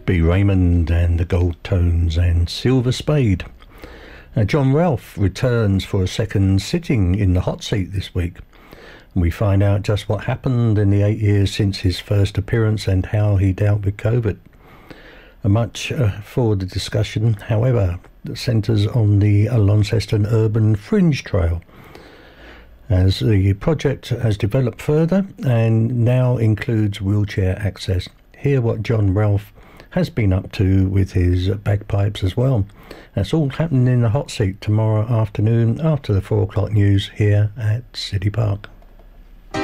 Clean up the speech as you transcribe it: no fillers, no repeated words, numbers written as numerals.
B. Raymond and the Gold Tones and Silver Spade. John Ralph returns for a second sitting in the hot seat this week. We find out just what happened in the 8 years since his first appearance and how he dealt with COVID. Much for the discussion, however, centres on the Launceston Urban Fringe Trail, as the project has developed further and now includes wheelchair access. Hear what John Ralph has been up to with his bagpipes as well. That's all happening in the hot seat tomorrow afternoon after the 4 o'clock news here at City Park.